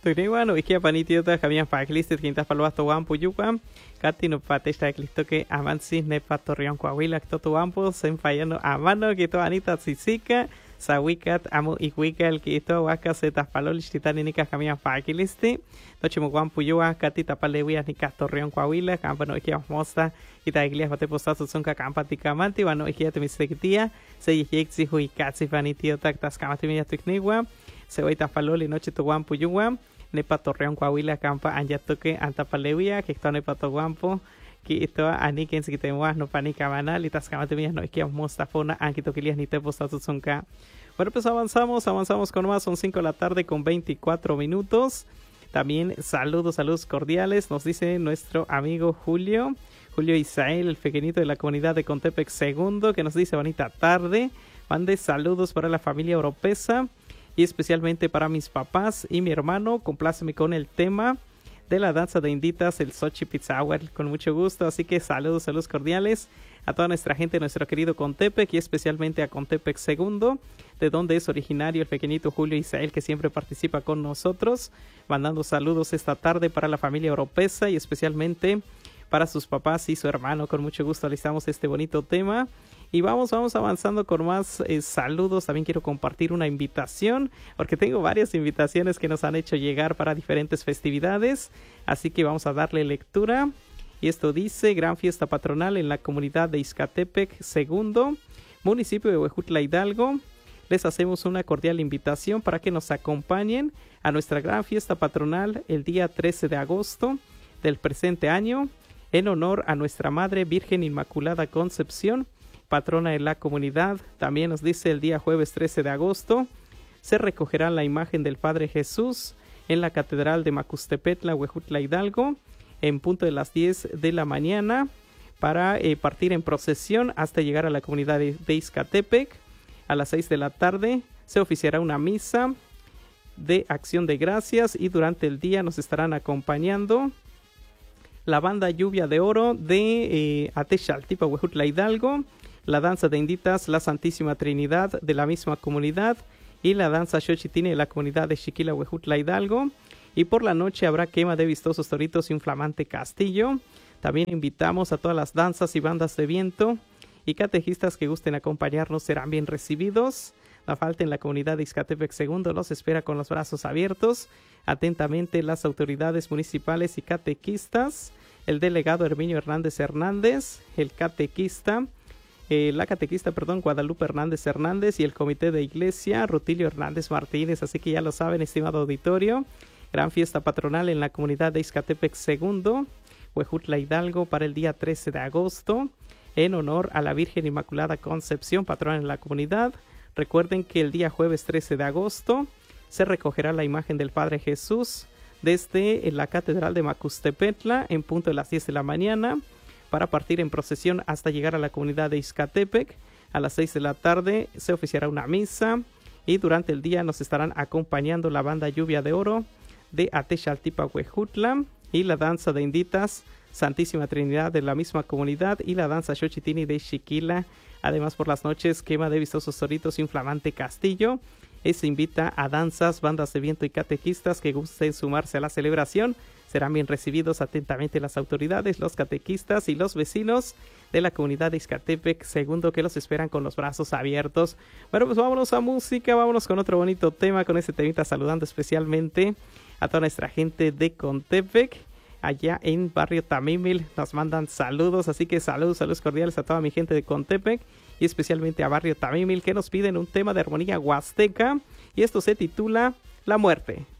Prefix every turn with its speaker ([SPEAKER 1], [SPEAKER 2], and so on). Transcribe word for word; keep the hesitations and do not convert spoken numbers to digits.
[SPEAKER 1] Tugniwan, Wikia Panitiota, Javier Paglistit, Quintas Palvas Toguan Puyucan, Kati no Patesta de Cristo que Amansi, Nepa Torreón Coahuila, Totuampo, Senfayano, Amano, Quito Anita Tzitzica, Sawikat, Amo Iquika, el Quito, Waka, Zetas Palolis, Titanica, Javier Pagilisti, Tochimuguan Puyua, Kati Tapalewia, Nica Torreón Coahuila, Campano Ikia Mosta, Quita Iglias Batepostazo, Zunca Campaticamanti, Vano Ikia Temislequitia, Seyixi, Huicatsi, Panitiota, Tascamati, Tuicnigua, Sehuita Paloli, Noche Toguan Puyua, Nepa Torreón Coahuila, Campa, Anyatoque, Antapalewia, que está Nepa Toguampo, que esto Aniken, si te muevas, no panica banal, y Tascamate Millas, no es que Mostafona, Anquitoquilias, ni te postatus Zunca. Bueno, pues avanzamos, avanzamos con más, son cinco de la tarde con veinticuatro minutos. También saludos, saludos cordiales, nos dice nuestro amigo Julio, Julio Isael, el pequeñito de la comunidad de Contepec segundo, que nos dice bonita tarde. Mande saludos para la familia Oropesa y especialmente para mis papás y mi hermano. Compláceme con el tema de la danza de inditas, el Sochi Pizza Hour, con mucho gusto. Así que saludos, saludos cordiales a toda nuestra gente, nuestro querido Contepec y especialmente a Contepec segundo, de donde es originario el pequeñito Julio Isael, que siempre participa con nosotros, mandando saludos esta tarde para la familia Oropesa y especialmente para sus papás y su hermano. Con mucho gusto listamos este bonito tema. Y vamos, vamos avanzando con más eh, saludos. También quiero compartir una invitación, porque tengo varias invitaciones que nos han hecho llegar para diferentes festividades. Así que vamos a darle lectura. Y esto dice: gran fiesta patronal en la comunidad de Izcatepec segundo, municipio de Huejutla Hidalgo. Les hacemos una cordial invitación para que nos acompañen a nuestra gran fiesta patronal el día trece de agosto del presente año, en honor a nuestra Madre Virgen Inmaculada Concepción, patrona de la comunidad. También nos dice el día jueves trece de agosto se recogerá la imagen del Padre Jesús en la Catedral de Macustepetla, Huejutla Hidalgo, en punto de las diez de la mañana, para eh, partir en procesión hasta llegar a la comunidad de, de Izcatepec. A las seis de la tarde se oficiará una misa de acción de gracias y durante el día nos estarán acompañando la banda Lluvia de Oro de eh, Atexaltipa, Huejutla Hidalgo, la danza de inditas La Santísima Trinidad de la misma comunidad y la danza Xochitini de la comunidad de Xiquila, Huejutla Hidalgo. Y por la noche habrá quema de vistosos toritos y un flamante castillo. También invitamos a todas las danzas y bandas de viento y catejistas que gusten acompañarnos, serán bien recibidos. La falta en la comunidad de Izcatepec segundo los espera con los brazos abiertos. Atentamente las autoridades municipales y catequistas, el delegado Herminio Hernández Hernández, el catequista, eh, la catequista, perdón, Guadalupe Hernández Hernández y el comité de iglesia Rutilio Hernández Martínez. Así que ya lo saben, estimado auditorio, gran fiesta patronal en la comunidad de Izcatepec segundo, Huejutla Hidalgo, para el día trece de agosto, en honor a la Virgen Inmaculada Concepción, patrona en la comunidad. Recuerden que el día jueves trece de agosto se recogerá la imagen del Padre Jesús desde la Catedral de Macustepetla en punto de las diez de la mañana para partir en procesión hasta llegar a la comunidad de Izcatepec. A las seis de la tarde se oficiará una misa y durante el día nos estarán acompañando la banda Lluvia de Oro de Atexaltipa, Huejutla, y la danza de inditas Santísima Trinidad de la misma comunidad y la danza Xochitini de Xiquila. Además, por las noches, quema de vistosos toritos y un flamante castillo. Y se invita a danzas, bandas de viento y catequistas que gusten sumarse a la celebración. Serán bien recibidos atentamente las autoridades, los catequistas y los vecinos de la comunidad de Izcatepec segundo, que los esperan con los brazos abiertos. Bueno, pues vámonos a música, vámonos con otro bonito tema, con este temita, saludando especialmente a toda nuestra gente de Contepec. Allá en Barrio Tamimil nos mandan saludos, así que saludos, saludos cordiales a toda mi gente de Contepec y especialmente a Barrio Tamimil, que nos piden un tema de armonía huasteca y esto se titula La Muerte.